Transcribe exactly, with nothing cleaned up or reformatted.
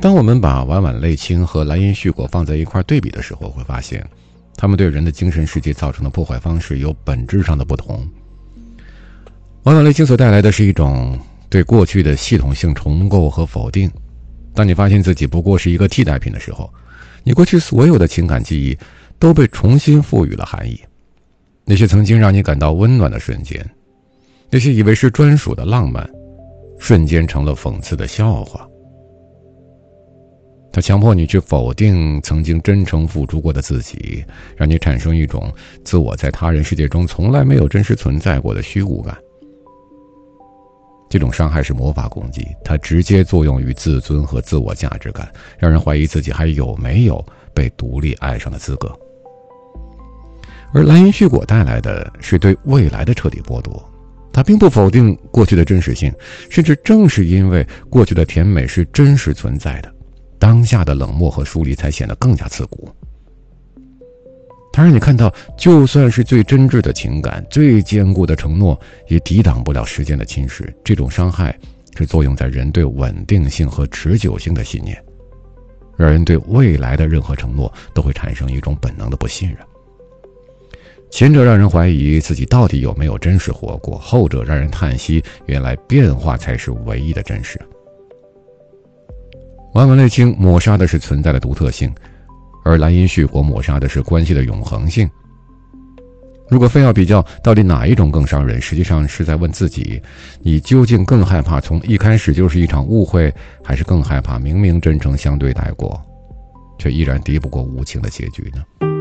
当我们把丸碗泪清和蓝银絮果放在一块对比的时候，会发现他们对人的精神世界造成的破坏方式有本质上的不同。丸碗泪清所带来的是一种对过去的系统性重构和否定。当你发现自己不过是一个替代品的时候，你过去所有的情感记忆都被重新赋予了含义。那些曾经让你感到温暖的瞬间，那些以为是专属的浪漫，瞬间成了讽刺的笑话。它强迫你去否定曾经真诚付出过的自己，让你产生一种自我在他人世界中从来没有真实存在过的虚无感。这种伤害是魔法攻击，它直接作用于自尊和自我价值感，让人怀疑自己还有没有被独立爱上的资格。而蓝银絮果带来的是对未来的彻底剥夺，它并不否定过去的真实性，甚至正是因为过去的甜美是真实存在的，当下的冷漠和疏离才显得更加刺骨。它让你看到，就算是最真挚的情感，最坚固的承诺，也抵挡不了时间的侵蚀。这种伤害是作用在人对稳定性和持久性的信念，让人对未来的任何承诺都会产生一种本能的不信任。前者让人怀疑自己到底有没有真实活过，后者让人叹息，原来变化才是唯一的真实。丸碗泪清抹杀的是存在的独特性，而蓝银絮果抹杀的是关系的永恒性。如果非要比较到底哪一种更伤人，实际上是在问自己，你究竟更害怕从一开始就是一场误会，还是更害怕明明真诚相对待过，却依然敌不过无情的结局呢？